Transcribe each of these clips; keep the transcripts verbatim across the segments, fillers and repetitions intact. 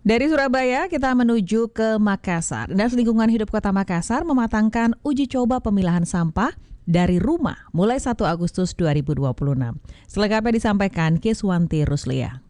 Dari Surabaya kita menuju ke Makassar. Dinas Lingkungan Hidup Kota Makassar mematangkan uji coba pemilahan sampah dari rumah mulai satu Agustus dua ribu dua puluh enam. Selengkapnya disampaikan Kiswanti Ruslia.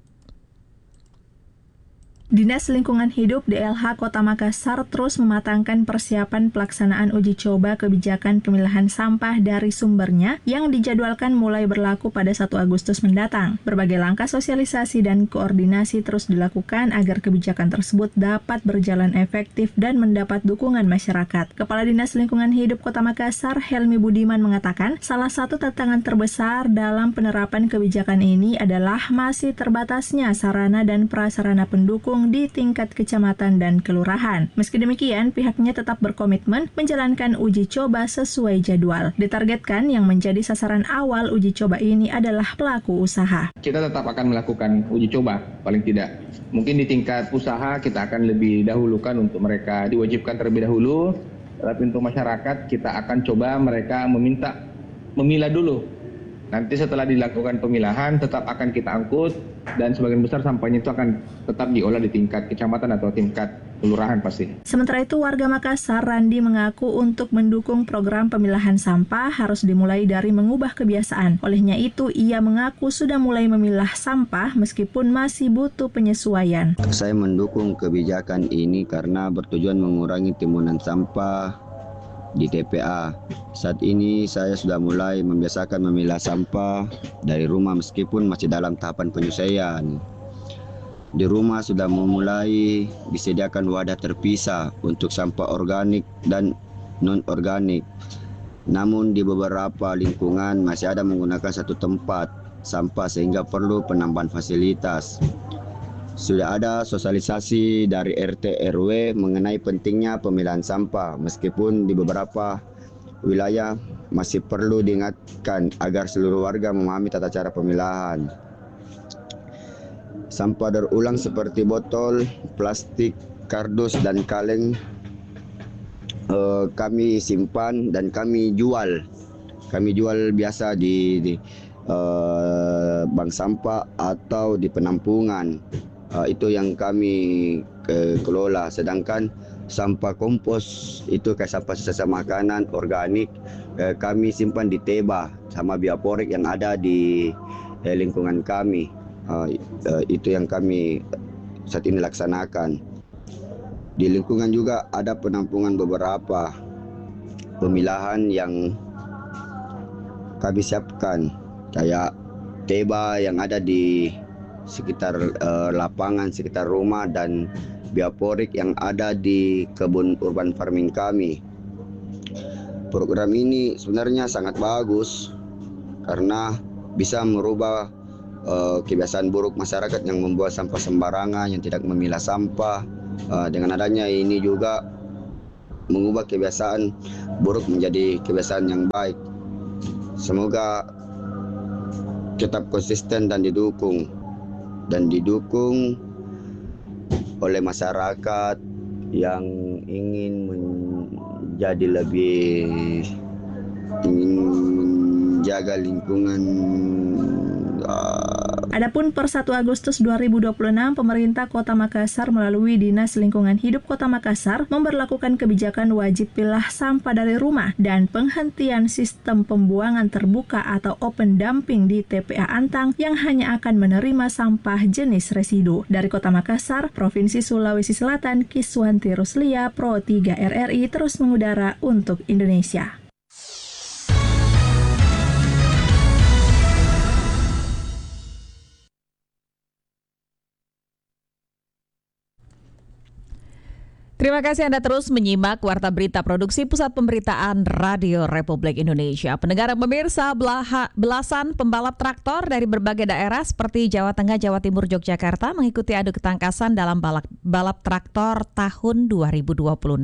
Dinas Lingkungan Hidup D L H Kota Makassar terus mematangkan persiapan pelaksanaan uji coba kebijakan pemilahan sampah dari sumbernya yang dijadwalkan mulai berlaku pada satu Agustus mendatang. Berbagai langkah sosialisasi dan koordinasi terus dilakukan agar kebijakan tersebut dapat berjalan efektif dan mendapat dukungan masyarakat. Kepala Dinas Lingkungan Hidup Kota Makassar, Helmi Budiman, mengatakan salah satu tantangan terbesar dalam penerapan kebijakan ini adalah masih terbatasnya sarana dan prasarana pendukung di tingkat kecamatan dan kelurahan. Meski demikian, pihaknya tetap berkomitmen menjalankan uji coba sesuai jadwal. Ditargetkan yang menjadi sasaran awal uji coba ini adalah pelaku usaha. Kita tetap akan melakukan uji coba, paling tidak. Mungkin di tingkat usaha kita akan lebih dahulukan untuk mereka diwajibkan terlebih dahulu. Tapi untuk masyarakat kita akan coba mereka meminta memilah dulu. Nanti setelah dilakukan pemilahan tetap akan kita angkut dan sebagian besar sampahnya itu akan tetap diolah di tingkat kecamatan atau tingkat kelurahan pasti. Sementara itu warga Makassar, Randi, mengaku untuk mendukung program pemilahan sampah harus dimulai dari mengubah kebiasaan. Olehnya itu ia mengaku sudah mulai memilah sampah meskipun masih butuh penyesuaian. Saya mendukung kebijakan ini karena bertujuan mengurangi timbunan sampah di T P A. Saat ini saya sudah mulai membiasakan memilah sampah dari rumah meskipun masih dalam tahapan penyesuaian. Di rumah sudah memulai disediakan wadah terpisah untuk sampah organik dan non-organik. Namun di beberapa lingkungan masih ada menggunakan satu tempat sampah sehingga perlu penambahan fasilitas. Sudah ada sosialisasi dari R T R W mengenai pentingnya pemilahan sampah, meskipun di beberapa wilayah masih perlu diingatkan agar seluruh warga memahami tata cara pemilahan. Sampah daur ulang seperti botol, plastik, kardus, dan kaleng eh, kami simpan dan kami jual. Kami jual biasa di, di eh, bank sampah atau di penampungan. Uh, itu yang kami uh, kelola. Sedangkan sampah kompos itu kayak sampah sisa makanan organik uh, kami simpan di teba sama bioporik yang ada di uh, lingkungan kami. Uh, uh, itu yang kami saat ini laksanakan. Di lingkungan juga ada penampungan beberapa pemilahan yang kami siapkan, kayak teba yang ada di sekitar uh, lapangan, sekitar rumah, dan bioporik yang ada di kebun urban farming kami. Program ini sebenarnya sangat bagus karena bisa merubah uh, kebiasaan buruk masyarakat yang membuang sampah sembarangan, yang tidak memilah sampah. Uh, dengan adanya ini juga mengubah kebiasaan buruk menjadi kebiasaan yang baik. Semoga tetap konsisten dan didukung. dan didukung oleh masyarakat yang ingin menjadi lebih ingin menjaga lingkungan. Adapun per satu Agustus dua ribu dua puluh enam, pemerintah Kota Makassar melalui Dinas Lingkungan Hidup Kota Makassar memberlakukan kebijakan wajib pilah sampah dari rumah dan penghentian sistem pembuangan terbuka atau open dumping di T P A Antang yang hanya akan menerima sampah jenis residu. Dari Kota Makassar, Provinsi Sulawesi Selatan, Kiswanti Ruslia, Pro tiga R R I terus mengudara untuk Indonesia. Terima kasih Anda terus menyimak Warta Berita Produksi Pusat Pemberitaan Radio Republik Indonesia. Pendengar dan pemirsa, belasan pembalap traktor dari berbagai daerah seperti Jawa Tengah, Jawa Timur, Yogyakarta mengikuti adu ketangkasan dalam balap, balap traktor tahun dua ribu dua puluh enam.